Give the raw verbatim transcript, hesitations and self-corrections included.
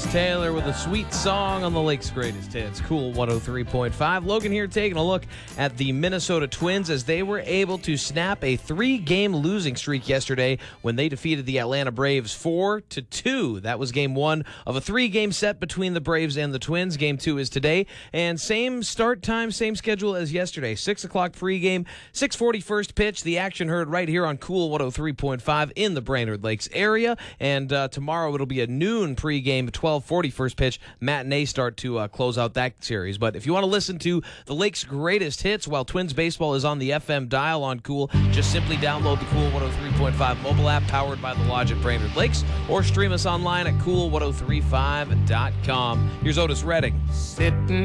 Taylor with a sweet song on the Lake's Greatest Hits. Cool one oh three point five. Logan here taking a look at the Minnesota Twins as they were able to snap a three-game losing streak yesterday when they defeated the Atlanta Braves four to two. That was game one of a three-game set between the Braves and the Twins. Game two is today. And same start time, same schedule as yesterday. six o'clock pregame, six forty first pitch. The action heard right here on Cool one oh three point five in the Brainerd Lakes area. And uh, tomorrow it'll be a noon pregame, twelve forty first pitch matinee start to uh, close out that series. But if you want to listen to the Lake's greatest hits while Twins baseball is on the F M dial on Cool, just simply download the Cool one oh three point five mobile app powered by the Lodge at Brainerd Lakes, or stream us online at cool ten thirty-five dot com. Here's Otis Redding. Sitting